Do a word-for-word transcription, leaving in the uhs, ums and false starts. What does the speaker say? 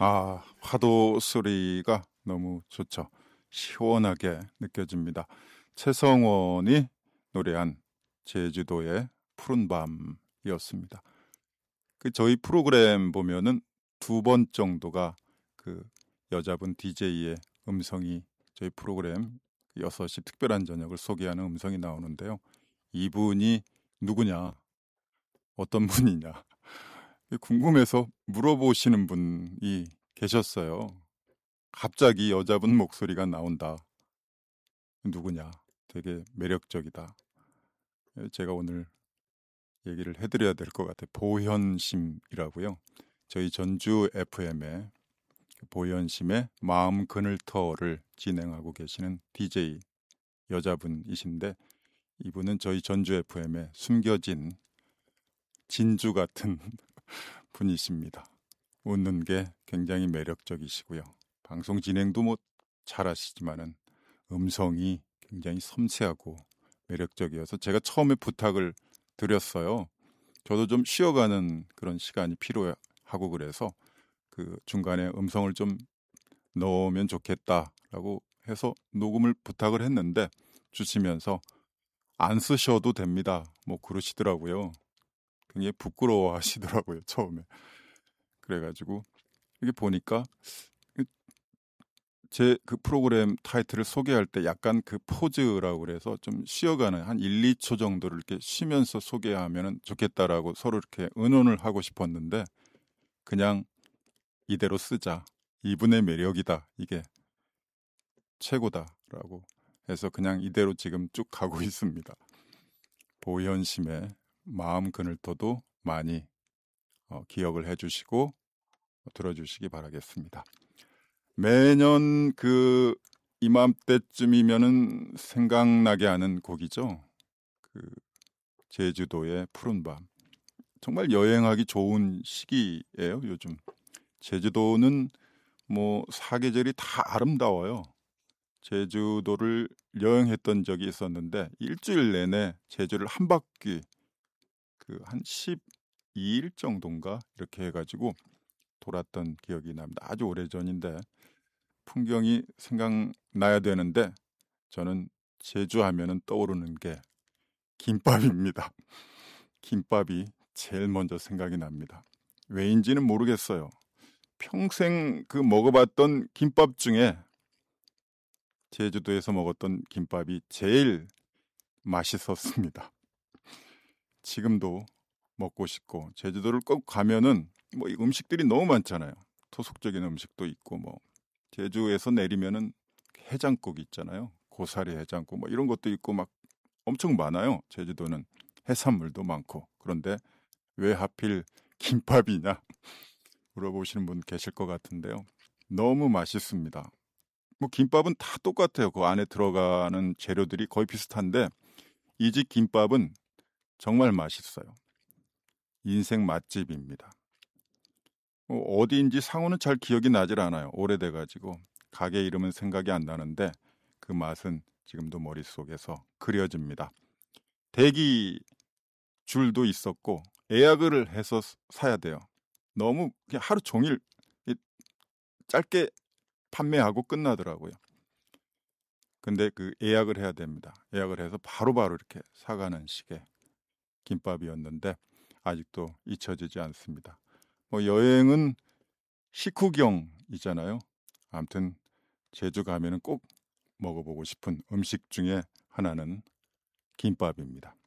아, 파도 소리가 너무 좋죠. 시원하게 느껴집니다. 최성원이 노래한 제주도의 푸른 밤이었습니다. 그 저희 프로그램 보면은 두 번 정도가 그 여자분 디제이의 음성이 저희 프로그램 여섯 시 특별한 저녁을 소개하는 음성이 나오는데요. 이분이 누구냐, 어떤 분이냐 궁금해서 물어보시는 분이 계셨어요. 갑자기 여자분 목소리가 나온다. 누구냐? 되게 매력적이다. 제가 오늘 얘기를 해드려야 될 것 같아요. 보현심이라고요. 저희 전주 에프엠에 보현심의 마음 그늘터를 진행하고 계시는 디제이 여자분이신데 이분은 저희 전주 에프엠에 숨겨진 진주 같은 분이십니다. 웃는 게 굉장히 매력적이시고요. 방송 진행도 뭐 잘하시지만은 음성이 굉장히 섬세하고 매력적이어서 제가 처음에 부탁을 드렸어요. 저도 좀 쉬어가는 그런 시간이 필요하고 그래서 그 중간에 음성을 좀 넣으면 좋겠다라고 해서 녹음을 부탁을 했는데 주시면서 안 쓰셔도 됩니다. 뭐 그러시더라고요. 굉장히 부끄러워 하시더라고요, 처음에. 그래가지고 이게 보니까 제 그 프로그램 타이틀을 소개할 때 약간 그 포즈라고 그래서 좀 쉬어가는 한 일, 이 초 정도를 이렇게 쉬면서 소개하면 좋겠다라고 서로 이렇게 의논을 하고 싶었는데 그냥 이대로 쓰자. 이분의 매력이다. 이게 최고다라고 해서 그냥 이대로 지금 쭉 가고 있습니다. 보현심의 마음 그늘터도 많이 어, 기억을 해주시고 들어주시기 바라겠습니다. 매년 그 이맘때쯤이면은 생각나게 하는 곡이죠. 그 제주도의 푸른 밤. 정말 여행하기 좋은 시기예요, 요즘. 제주도는 뭐 사계절이 다 아름다워요. 제주도를 여행했던 적이 있었는데 일주일 내내 제주를 한 바퀴 그 한 십이 일 정도인가 이렇게 해가지고 돌았던 기억이 납니다. 아주 오래전인데 풍경이 생각나야 되는데 저는 제주 하면은 떠오르는 게 김밥입니다. 김밥이 제일 먼저 생각이 납니다. 왜인지는 모르겠어요. 평생 그 먹어봤던 김밥 중에 제주도에서 먹었던 김밥이 제일 맛있었습니다. 지금도 먹고 싶고 제주도를 꼭 가면은 뭐 음식들이 너무 많잖아요. 토속적인 음식도 있고 뭐 제주에서 내리면은 해장국 있잖아요. 고사리 해장국 뭐 이런 것도 있고 막 엄청 많아요. 제주도는 해산물도 많고 그런데 왜 하필 김밥이냐 물어보시는 분 계실 것 같은데요. 너무 맛있습니다. 뭐 김밥은 다 똑같아요. 그 안에 들어가는 재료들이 거의 비슷한데 이 집 김밥은 정말 맛있어요. 인생 맛집입니다. 뭐 어디인지 상호는 잘 기억이 나질 않아요. 오래돼가지고 가게 이름은 생각이 안 나는데 그 맛은 지금도 머릿속에서 그려집니다. 대기 줄도 있었고 예약을 해서 사야 돼요. 너무 그냥 하루 종일 짧게 판매하고 끝나더라고요. 근데 그 예약을 해야 됩니다. 예약을 해서 바로바로 이렇게 사가는 식의 김밥이었는데 아직도 잊혀지지 않습니다. 뭐 여행은 식후경이잖아요. 아무튼 제주 가면은 꼭 먹어보고 싶은 음식 중에 하나는 김밥입니다.